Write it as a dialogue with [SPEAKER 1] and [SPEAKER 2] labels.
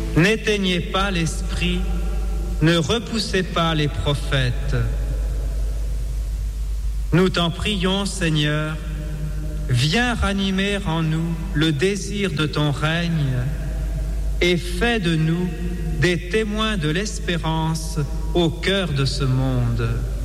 [SPEAKER 1] N'éteignez pas l'esprit, ne repoussez pas les prophètes. Nous t'en prions, Seigneur, viens ranimer en nous le désir de ton règne et fais de nous des témoins de l'espérance au cœur de ce monde.